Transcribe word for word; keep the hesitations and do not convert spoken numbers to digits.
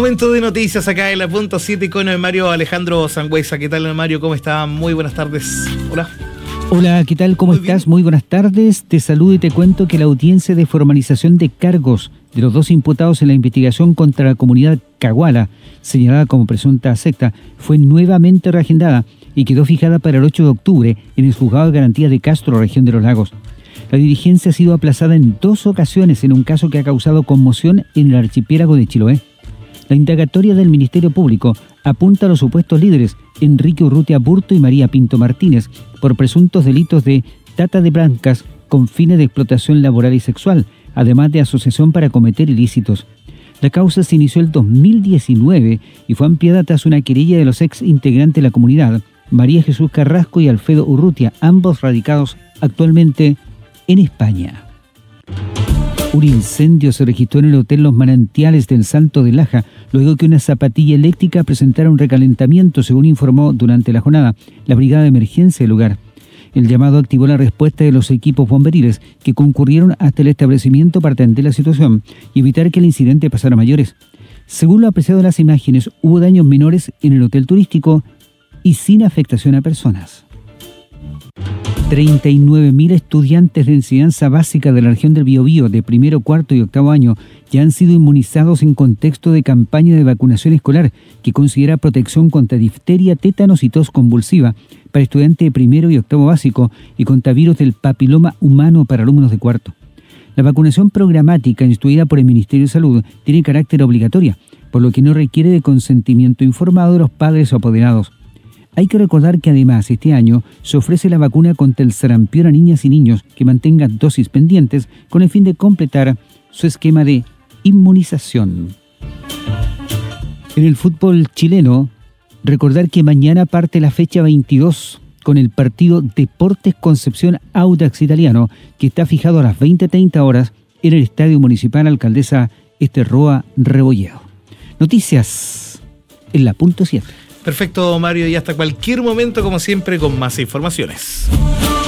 Momento de noticias acá en la punto siete con el Mario Alejandro Sangüesa. ¿Qué tal, Mario? ¿Cómo está? Muy buenas tardes. Hola. Hola, ¿qué tal? ¿Cómo Muy estás? bien. Muy buenas tardes. Te saludo y te cuento que la audiencia de formalización de cargos de los dos imputados en la investigación contra la comunidad Caguala, señalada como presunta secta, fue nuevamente reagendada y quedó fijada para el ocho de octubre en el Juzgado de Garantías de Castro, región de los Lagos. La diligencia ha sido aplazada en dos ocasiones en un caso que ha causado conmoción en el archipiélago de Chiloé. La indagatoria del Ministerio Público apunta a los supuestos líderes Enrique Urrutia Burto y María Pinto Martínez por presuntos delitos de trata de blancas con fines de explotación laboral y sexual, además de asociación para cometer ilícitos. La causa se inició el dos mil diecinueve y fue ampliada tras una querella de los ex integrantes de la comunidad, María Jesús Carrasco y Alfredo Urrutia, ambos radicados actualmente en España. Un incendio se registró en el Hotel Los Manantiales del Salto de Laja, luego que una zapatilla eléctrica presentara un recalentamiento, según informó durante la jornada la Brigada de Emergencia del lugar. El llamado activó la respuesta de los equipos bomberiles, que concurrieron hasta el establecimiento para atender la situación y evitar que el incidente pasara a mayores. Según lo apreciado en las imágenes, hubo daños menores en el hotel turístico y sin afectación a personas. treinta y nueve mil estudiantes de enseñanza básica de la región del Biobío de primero, cuarto y octavo año ya han sido inmunizados en contexto de campaña de vacunación escolar que considera protección contra difteria, tétanos y tos convulsiva para estudiantes de primero y octavo básico y contra virus del papiloma humano para alumnos de cuarto. La vacunación programática instruida por el Ministerio de Salud tiene carácter obligatoria, por lo que no requiere de consentimiento informado de los padres o apoderados. Hay que recordar que además este año se ofrece la vacuna contra el sarampión a niñas y niños que mantengan dosis pendientes con el fin de completar su esquema de inmunización. En el fútbol chileno, recordar que mañana parte la fecha veintidós con el partido Deportes Concepción Audax Italiano, que está fijado a las veinte treinta horas en el Estadio Municipal Alcaldesa Esterroa Rebolledo. Noticias en la punto siete. Perfecto, Mario, y hasta cualquier momento, como siempre, con más informaciones.